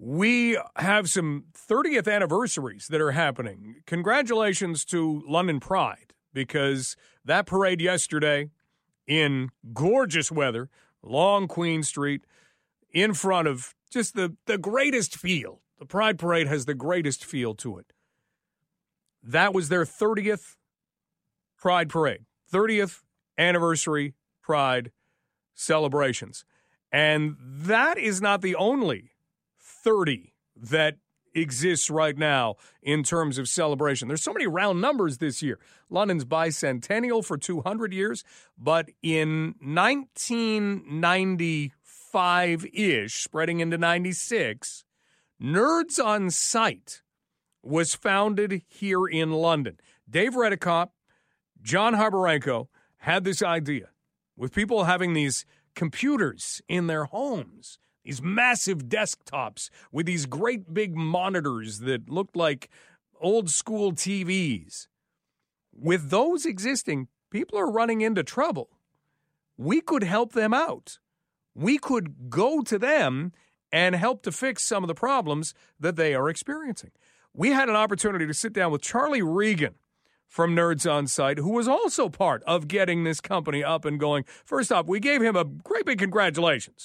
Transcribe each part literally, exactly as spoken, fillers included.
We have some thirtieth anniversaries that are happening. Congratulations to London Pride, because that parade yesterday in gorgeous weather, along Queen Street, in front of just the, the greatest feel. The Pride Parade has the greatest feel to it. That was their thirtieth Pride Parade, thirtieth anniversary Pride celebrations. And that is not the only thirty that exists right now in terms of celebration. There's so many round numbers this year. London's bicentennial for two hundred years, but in nineteen ninety-five-ish, spreading into ninety-six, Nerds on Site was founded here in London. Dave Redekop, John Harbarenko had this idea with people having these computers in their homes, these massive desktops with these great big monitors that looked like old school T Vs. With those existing, people are running into trouble. We could help them out. We could go to them and help to fix some of the problems that they are experiencing. We had an opportunity to sit down with Charlie Regan from Nerds on Site, who was also part of getting this company up and going. First off, we gave him a great big congratulations.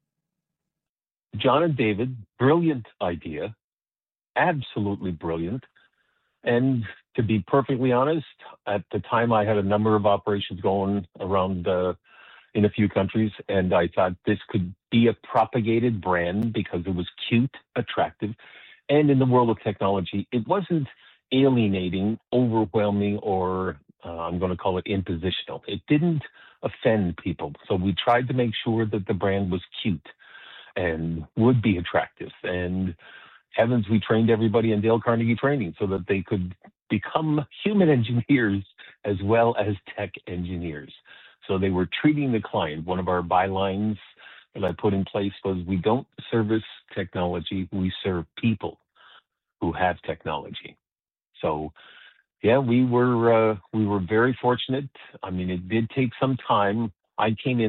John and David, brilliant idea, absolutely brilliant. And to be perfectly honest, at the time I had a number of operations going around uh, in a few countries, and I thought this could be a propagated brand because it was cute, attractive, and in the world of technology, it wasn't alienating, overwhelming, or uh, I'm going to call it impositional. It didn't offend people. So we tried to make sure that the brand was cute and would be attractive. And heavens, we trained everybody in Dale Carnegie training so that they could become human engineers as well as tech engineers. So they were treating the client. One of our bylines that I put in place was, we don't service technology, we serve people who have technology. So, yeah, we were uh, we were very fortunate. I mean, it did take some time. I came in